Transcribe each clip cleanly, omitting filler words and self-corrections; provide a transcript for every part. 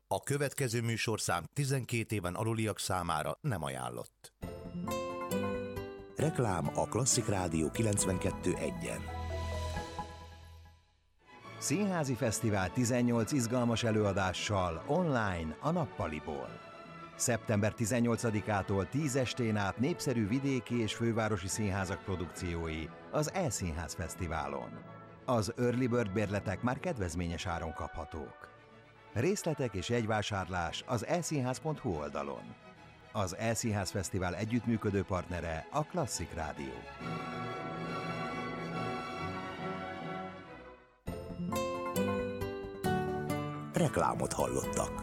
A következő műsorszám 12 éven aluliak számára nem ajánlott. Reklám a Klasszik Rádió 92.1-en. Színházi Fesztivál 18 izgalmas előadással online a Nappaliból. Szeptember 18-ától 10 estén át népszerű vidéki és fővárosi színházak produkciói az E-Színház Fesztiválon. Az Early Bird bérletek már kedvezményes áron kaphatók. Részletek és jegyvásárlás az eszínház.hu oldalon. Az E-Színház Fesztivál együttműködő partnere a Klasszik Rádió. Reklámot hallottak.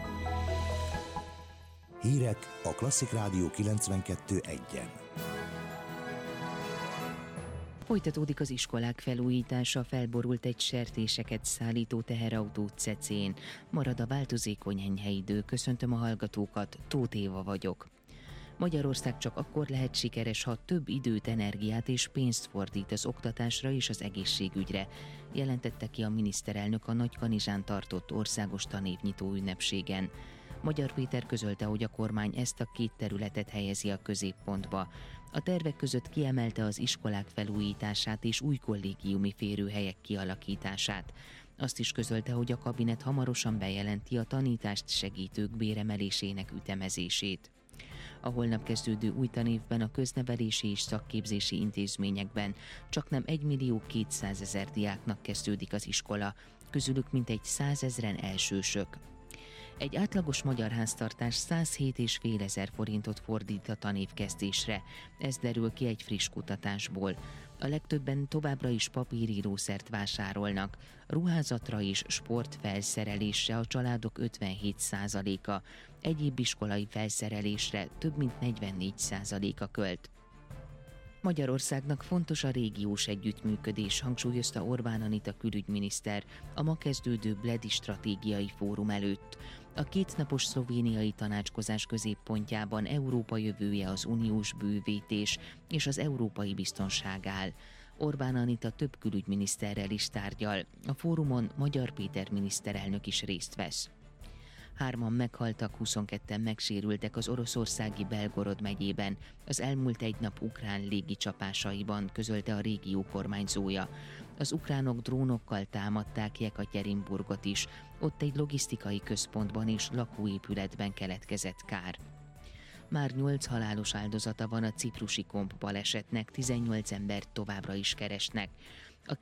Hírek a Klasszik Rádió 92.1-en. Folytatódik az iskolák felújítása, felborult egy sertéseket szállító teherautó Cecén. Marad a változékony enyhe idő. Köszöntöm a hallgatókat, Tóth Éva vagyok. Magyarország csak akkor lehet sikeres, ha több időt, energiát és pénzt fordít az oktatásra és az egészségügyre, jelentette ki a miniszterelnök a Nagykanizsán tartott országos tanévnyitó ünnepségen. Magyar Péter közölte, hogy a kormány ezt a két területet helyezi a középpontba. A tervek között kiemelte az iskolák felújítását és új kollégiumi férőhelyek kialakítását. Azt is közölte, hogy a kabinet hamarosan bejelenti a tanítást segítők béremelésének ütemezését. A holnap kezdődő új tanévben a köznevelési és szakképzési intézményekben csaknem 1.200.000 diáknak kezdődik az iskola, közülük mintegy 100 000 elsősök. Egy átlagos magyar háztartás 107,5 ezer forintot fordít a tanévkezdésre, ez derül ki egy friss kutatásból. A legtöbben továbbra is papírírószert vásárolnak, ruházatra és sportfelszerelésre a családok 57%-a, egyéb iskolai felszerelésre több mint 44%-a költ. Magyarországnak fontos a régiós együttműködés, hangsúlyozta Orbán Anita külügyminiszter a ma kezdődő Bledi stratégiai fórum előtt. A kétnapos szlovéniai tanácskozás középpontjában Európa jövője, az uniós bővítés és az európai biztonság áll. Orbán Anita több külügyminiszterrel is tárgyal, a fórumon Magyar Péter miniszterelnök is részt vesz. 3-an meghaltak, 22-en megsérültek az oroszországi Belgorod megyében az elmúlt egy nap ukrán légicsapásaiban, közölte a régió kormányzója. Az ukránok drónokkal támadták Jekatyerinburgot is, ott egy logisztikai központban és lakóépületben keletkezett kár. Már 8 halálos áldozata van a ciprusi komp balesetnek, 18 embert továbbra is keresnek. A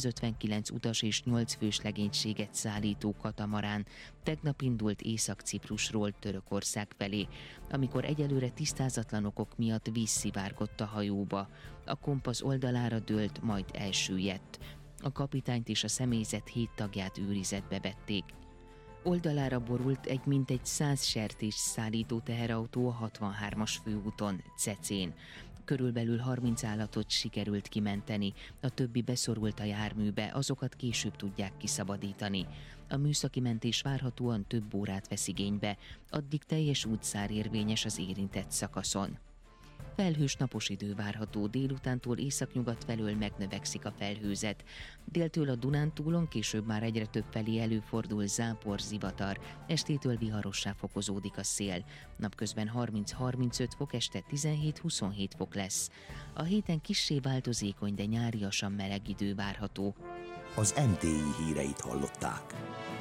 259 utas és 8 fős legénységet szállító katamarán tegnap indult Észak-Ciprusról Törökország felé, amikor egyelőre tisztázatlan okok miatt víz szivárgott a hajóba. A komp az oldalára dőlt, majd elsüllyedt. A kapitányt és a személyzet 7 tagját őrizetbe vették. Oldalára borult egy mintegy 100 sertés szállító teherautó a 63-as főúton, Cecén. Körülbelül 30 állatot sikerült kimenteni, a többi beszorult a járműbe, azokat később tudják kiszabadítani. A műszaki mentés várhatóan több órát vesz igénybe, addig teljes útszár érvényes az érintett szakaszon. Felhős napos idő várható, délutántól északnyugat felől megnövekszik a felhőzet. Déltől a Dunántúlon, később már egyre több felé előfordul zápor, zivatar, estétől viharossá fokozódik a szél. Napközben 30-35 fok, este 17-27 fok lesz. A héten kissé változékony, de nyáriasan meleg idő várható. Az NTI híreit hallották.